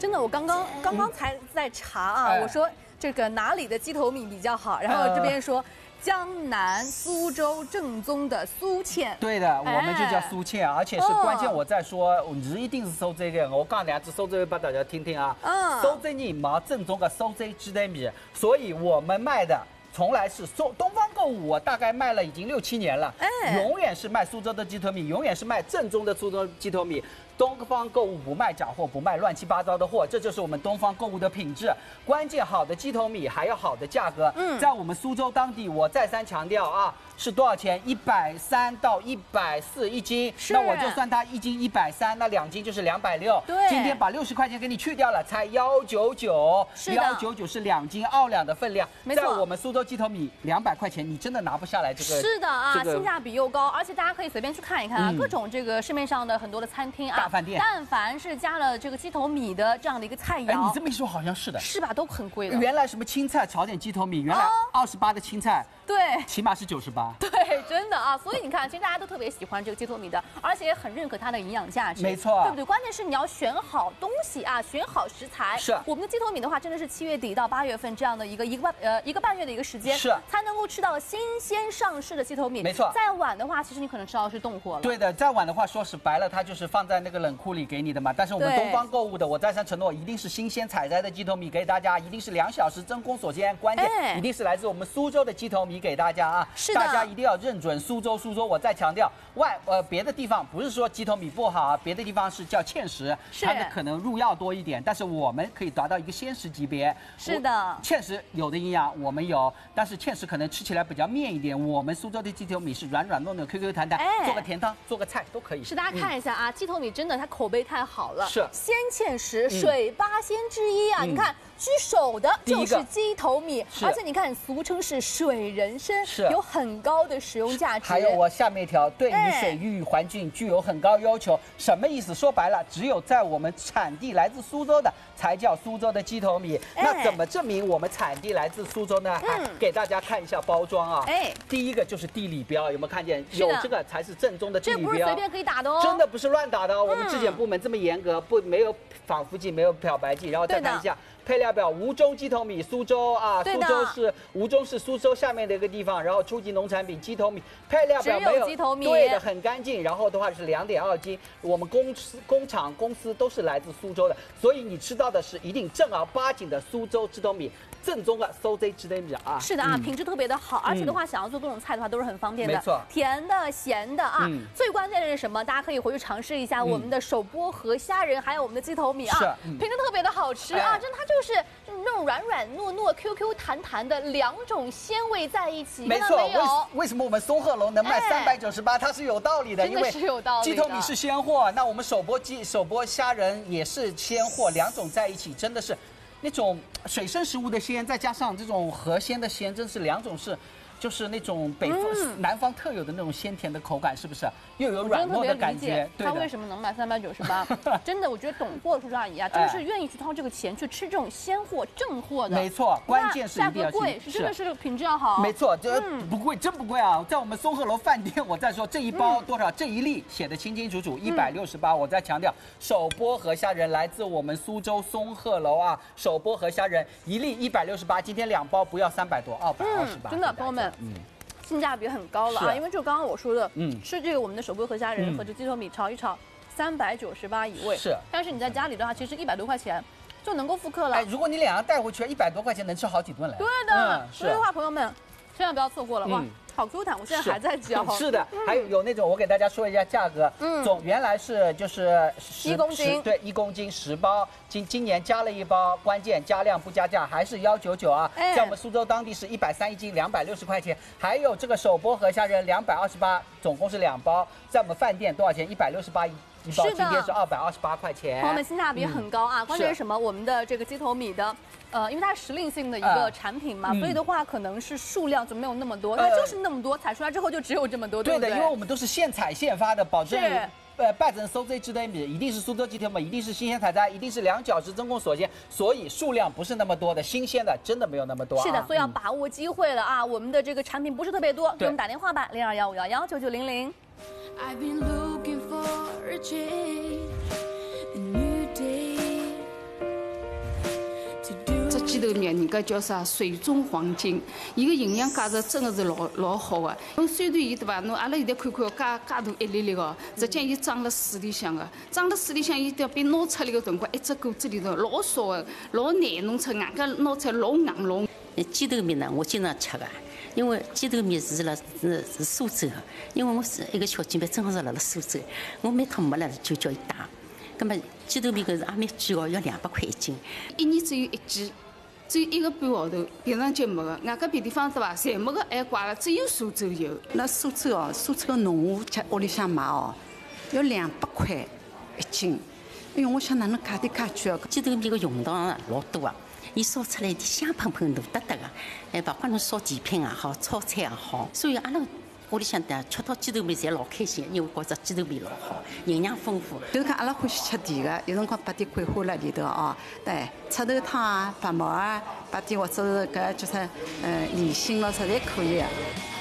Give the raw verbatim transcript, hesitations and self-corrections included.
真的，我刚刚刚刚才在查啊， 哎我说这个哪里的鸡头米比较好，然后这边说。呃江南苏州正宗的苏芡， 对的，我们就叫苏芡，而且是关键。我在说，你一定是苏州的。我讲两只苏州，把大家听听啊。嗯，苏州人冇正宗的苏州鸡头米，所以我们卖的。从来是苏东方购物，我大概卖了已经六七年了，哎，永远是卖苏州的鸡头米，永远是卖正宗的苏州鸡头米。东方购物不卖假货，不卖乱七八糟的货，这就是我们东方购物的品质。关键好的鸡头米还要好的价格。嗯，在我们苏州当地，我再三强调啊，是多少钱？一百三到一百四一斤。那我就算它一斤一百三，那两斤就是两百六。 对， 今天把六十块钱给你去掉了，才幺九九。幺九九是两斤二两的分量。 没错， 在我们苏州鸡头米两百块钱，你真的拿不下来这个。 是的啊， 这个、 性价比又高，而且大家可以随便去看一看啊，嗯、各种这个市面上的很多的餐厅啊。 大饭店， 但凡是加了这个鸡头米的这样的一个菜肴， 哎，你这么一说好像是的， 是吧？都很贵的。 原来什么青菜炒点鸡头米，原来二十八的青菜， 对， 起码是九十八。 对，真的啊。所以你看，其实大家都特别喜欢这个鸡头米的，而且也很认可它的营养价值。 没错， 对不对？关键是你要选好东西啊，选好食材。 是。 我们的鸡头米的话，真的是七月底到八月份这样的一个一个半呃一个半月的一个时间， 是才能够吃到新鲜上市的鸡头米。 没错。 再晚的话，其实你可能吃到是冻货了。 对的，再晚的话，说实白了，它就是放在那个冷库里给你的嘛。但是我们东方购物的，我再三承诺，一定是新鲜采摘的鸡头米给大家，一定是两小时真空锁鲜，关键、哎、一定是来自我们苏州的鸡头米给大家啊！ 是的， 大家一定要认准苏州，苏州。我再强调，外呃别的地方不是说鸡头米不好啊，别的地方是叫芡实，它的可能入药多一点，但是我们可以达到一个鲜食级别。 是的， 芡实有的营养我们有，但是芡实可能吃起来比较面一点。我们苏州的鸡头米是软软糯糯、Q Q 弹弹，哎、做个甜汤，做个菜都可以。 是，大家看一下啊，嗯、鸡头米真的它口碑太好了， 是鲜芡实，水八鲜之一啊！嗯、你看。居首的就是鸡头米，而且你看，俗称是水人参， 是有很高的食用价值。 还有我下面一条，对于水域环境具有很高要求，哎、什么意思？说白了，只有在我们产地来自苏州的，才叫苏州的鸡头米。哎、那怎么证明我们产地来自苏州呢？嗯，给大家看一下包装啊。哎，第一个就是地理标，有没有看见？有这个才是正宗的地理标， 这不是随便可以打的哦， 真的不是乱打的哦。我们质检部门这么严格，不没有防腐剂，没有漂白剂，然后再看一下。配料表：吴中鸡头米，苏州啊，苏州是吴中是苏州下面的一个地方，然后初级农产品鸡头米。配料表没有鸡头米， 对的，很干净。然后的话是两点二斤，我们公司、工厂、公司都是来自苏州的，所以你吃到的是一定正儿八经的苏州鸡头米。正宗的苏州鸡头米啊， 是的啊，嗯、品质特别的好，而且的话，想要做各种菜的话都是很方便的， 没错， 甜的、咸的啊。嗯、最关键的是什么？大家可以回去尝试一下我们的手剥和虾仁，还有我们的鸡头米啊，是嗯、品质特别的好吃啊，真的它就是那种软软糯糯、Q Q 弹弹的两种鲜味在一起。 没错，为为什么我们松鹤楼能卖三百九十八？它是有道理的， 因为鸡头米是鲜货，那我们手剥鸡、手剥虾仁也是鲜货，两种在一起真的是。那种水生食物的鲜，再加上这种河鲜的鲜，真是两种是，就是那种北方、嗯、南方特有的那种鲜甜的口感，是不是？又有软糯的感觉。 它为什么能卖三百九十八？真的，我觉得懂货的叔叔阿姨啊，真的是愿意去掏这个钱去吃这种鲜货、正货的。 没错，关键是一定要价格贵，是真的是品质要好。 没错，这不贵，真不贵啊！在我们松鹤楼饭店，我再说这一包多少，这一粒写的清清楚楚，一百六十八。我再强调，手剥和虾仁来自我们苏州松鹤楼啊，手剥和虾仁一粒一百六十八，今天两包不要三百多，二百二十八。 真的，朋友们，嗯。性价比很高了啊，因为就刚刚我说的，嗯，吃这个我们的手剥和虾仁和这鸡头米炒一炒，三百九十八一位。是，但是你在家里的话，其实一百多块钱就能够复刻了。 哎，如果你两样带回去，一百多块钱能吃好几顿嘞。 对的，嗯、所以的话，朋友们千万不要错过了、嗯、哇！好 Q 弹，我现在还在嚼。 是的，嗯、还有有那种，我给大家说一下价格，嗯，总原来是就是一公斤， 对，一公斤十包，今今年加了一包，关键加量不加价，还是幺九九啊。哎、在我们苏州当地是一百三一斤，两百六十块钱。还有这个手剥和虾仁两百二十八，总共是两包，在我们饭店多少钱？一百六十八一。一包今天是二百二十八块钱， 朋友们性价比很高啊！嗯、关键是什么？我们的这个鸡头米的，呃，因为它是时令性的一个产品嘛，呃、所以的话可能是数量就没有那么多，它、呃、就是那么多，采出来之后就只有这么多，对不对？ 对的，因为我们都是现采现发的，保证。呃，拜仁苏州鸡头米一定是苏州鸡头米，一定是新鲜采摘，一定是两小时真空锁鲜，所以数量不是那么多的，新鲜的真的没有那么多、啊。 是的，所以要把握机会了啊！嗯、我们的这个产品不是特别多，给我们打电话吧，零二幺五幺幺九九零零。I've been looking for a change, a new day. 鸡头米，人家叫啥水中黄金，伊个营养价值真的是老老好的。侬虽然伊对伐？侬阿拉现在看看，介介大一粒粒个，实际伊长辣水里向个，长辣水里向，伊要被拿出来个辰光，一只果子里头老少个，老难弄出，外加拿出来老硬老。 鸡头米呢，我经常吃个。 因为鸡头米是辣是是苏州的，因为我是一个小姐妹，正好是辣辣苏州，我每趟没来就叫伊带。葛么鸡头米搿是也蛮贵哦，要两百块一斤。 一年只有一季，只有一个半号头，平常就没个。外加别地方对伐？侪没个，还怪了，只有苏州有。 那苏州哦，苏州个农户在屋里向买哦，要两百块一斤。哎呦，我想哪能价钿介贵啊？ 鸡头米个用场啊老多啊。 伊烧出来的香喷喷、浓得得个，哎，勿管侬烧甜品也好，炒菜也好，所以阿拉屋里向的吃到鸡头米侪老开心，因为觉着鸡头米老好，营养丰富。 就是讲阿拉欢喜吃甜个，有辰光摆点桂花辣里头哦，对，赤豆汤啊、白馍啊，摆点或者是搿叫啥呃里心咯，啥侪可以个。